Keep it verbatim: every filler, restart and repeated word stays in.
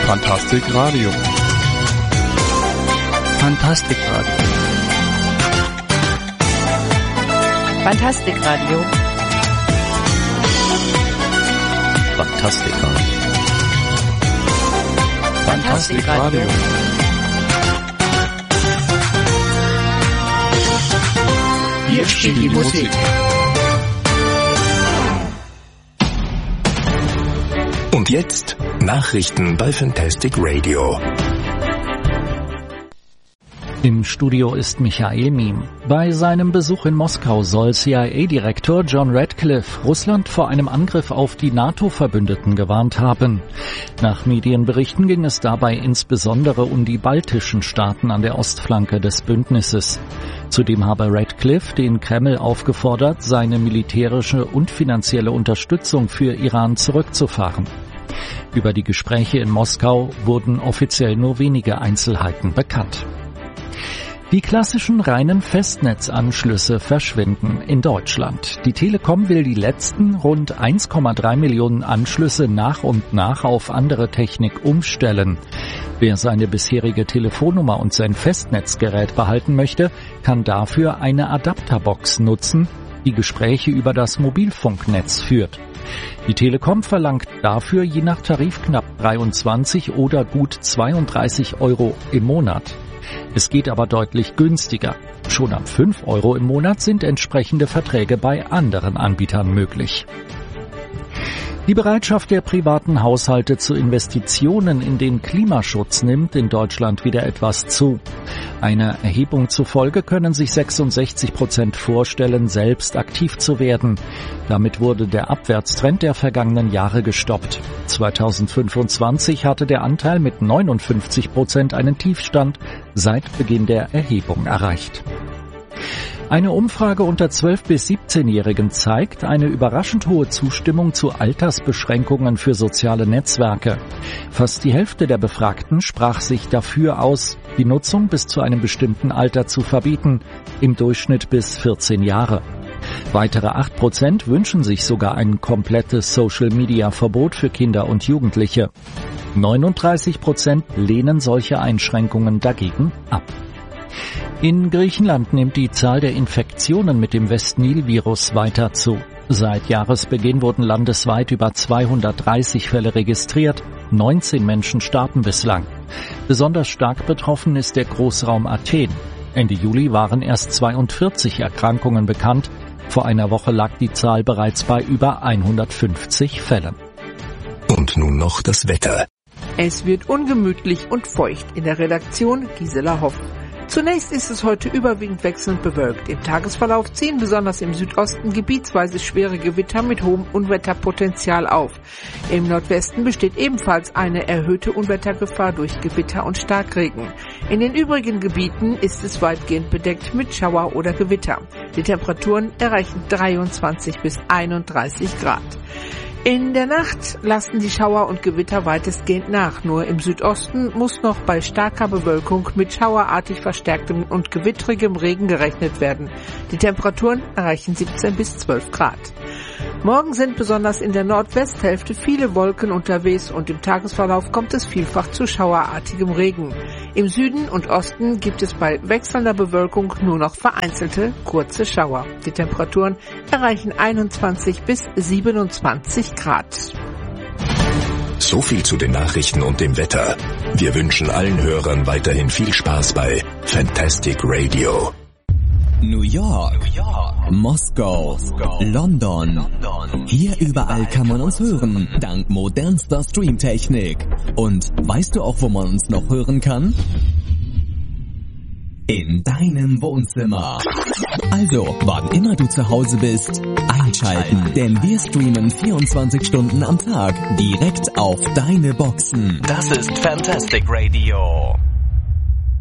Fantastic Radio. Fantastic Radio. Fantastic Radio. Fantastic Radio. Fantastic Radio. Hier steht die Musik. Und jetzt Nachrichten bei Fantastic Radio. Im Studio ist Michael Miem. Bei seinem Besuch in Moskau soll C I A-Direktor John Ratcliffe Russland vor einem Angriff auf die NATO-Verbündeten gewarnt haben. Nach Medienberichten ging es dabei insbesondere um die baltischen Staaten an der Ostflanke des Bündnisses. Zudem habe Ratcliffe den Kreml aufgefordert, seine militärische und finanzielle Unterstützung für Iran zurückzufahren. Über die Gespräche in Moskau wurden offiziell nur wenige Einzelheiten bekannt. Die klassischen reinen Festnetzanschlüsse verschwinden in Deutschland. Die Telekom will die letzten rund eins Komma drei Millionen Anschlüsse nach und nach auf andere Technik umstellen. Wer seine bisherige Telefonnummer und sein Festnetzgerät behalten möchte, kann dafür eine Adapterbox nutzen, die Gespräche über das Mobilfunknetz führt. Die Telekom verlangt dafür je nach Tarif knapp dreiundzwanzig oder gut zweiunddreißig Euro im Monat. Es geht aber deutlich günstiger. Schon ab fünf Euro im Monat sind entsprechende Verträge bei anderen Anbietern möglich. Die Bereitschaft der privaten Haushalte zu Investitionen in den Klimaschutz nimmt in Deutschland wieder etwas zu. Einer Erhebung zufolge können sich sechsundsechzig Prozent vorstellen, selbst aktiv zu werden. Damit wurde der Abwärtstrend der vergangenen Jahre gestoppt. zweitausendfünfundzwanzig hatte der Anteil mit neunundfünfzig Prozent einen Tiefstand seit Beginn der Erhebung erreicht. Eine Umfrage unter zwölf- bis siebzehnjährigen zeigt eine überraschend hohe Zustimmung zu Altersbeschränkungen für soziale Netzwerke. Fast die Hälfte der Befragten sprach sich dafür aus, die Nutzung bis zu einem bestimmten Alter zu verbieten, im Durchschnitt bis vierzehn Jahre. Weitere acht Prozent wünschen sich sogar ein komplettes Social-Media-Verbot für Kinder und Jugendliche. neununddreißig Prozent lehnen solche Einschränkungen dagegen ab. In Griechenland nimmt die Zahl der Infektionen mit dem West-Nil-Virus weiter zu. Seit Jahresbeginn wurden landesweit über zweihundertdreißig Fälle registriert, neunzehn Menschen starben bislang. Besonders stark betroffen ist der Großraum Athen. Ende Juli waren erst zweiundvierzig Erkrankungen bekannt, vor einer Woche lag die Zahl bereits bei über hundertfünfzig Fällen. Und nun noch das Wetter. Es wird ungemütlich und feucht in der Redaktion Gisela Hoff. Zunächst ist es heute überwiegend wechselnd bewölkt. Im Tagesverlauf ziehen besonders im Südosten gebietsweise schwere Gewitter mit hohem Unwetterpotenzial auf. Im Nordwesten besteht ebenfalls eine erhöhte Unwettergefahr durch Gewitter und Starkregen. In den übrigen Gebieten ist es weitgehend bedeckt mit Schauer oder Gewitter. Die Temperaturen erreichen dreiundzwanzig bis einunddreißig Grad. In der Nacht lassen die Schauer und Gewitter weitestgehend nach. Nur im Südosten muss noch bei starker Bewölkung mit schauerartig verstärktem und gewittrigem Regen gerechnet werden. Die Temperaturen erreichen siebzehn bis zwölf Grad. Morgen sind besonders in der Nordwesthälfte viele Wolken unterwegs und im Tagesverlauf kommt es vielfach zu schauerartigem Regen. Im Süden und Osten gibt es bei wechselnder Bewölkung nur noch vereinzelte, kurze Schauer. Die Temperaturen erreichen einundzwanzig bis siebenundzwanzig Grad. So viel zu den Nachrichten und dem Wetter. Wir wünschen allen Hörern weiterhin viel Spaß bei Fantastic Radio. New York, New York, Moskau, Moskau, London. London. Hier überall kann man uns hören, dank modernster Streamtechnik. Und weißt du auch, wo man uns noch hören kann? In deinem Wohnzimmer. Also, wann immer du zu Hause bist, einschalten, denn wir streamen vierundzwanzig Stunden am Tag direkt auf deine Boxen. Das ist Fantastic Radio.